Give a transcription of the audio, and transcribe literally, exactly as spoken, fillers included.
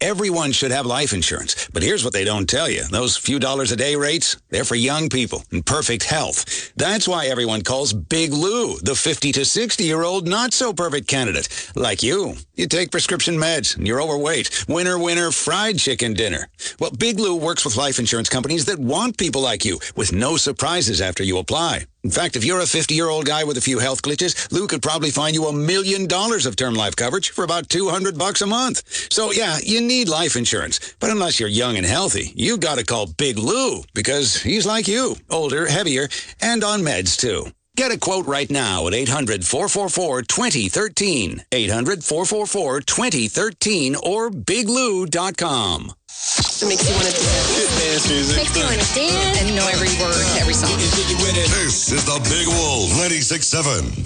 Everyone should have life insurance. But here's what they don't tell you. Those few dollars a day rates, they're for young people in perfect health. That's why everyone calls Big Lou the fifty to sixty-year-old not-so-perfect candidate. Like you. You take prescription meds, and you're overweight. Winner, winner, fried chicken dinner. Well, Big Lou works with life insurance companies that want people like you, with no surprises after you apply. In fact, if you're a fifty-year-old guy with a few health glitches, Lou could probably find you a million dollars of term life coverage for about two hundred bucks a month. So, yeah, you need life insurance. But unless you're young and healthy, you got to call Big Lou, because he's like you, older, heavier, and on meds, too. Get a quote right now at eight hundred, four four four, two zero one three, eight hundred, four four four, two zero one three, or big lou dot com. It makes you want to dance. Music. Makes you want to dance and know every word to every song. This is the Big Wolf ninety-six point seven.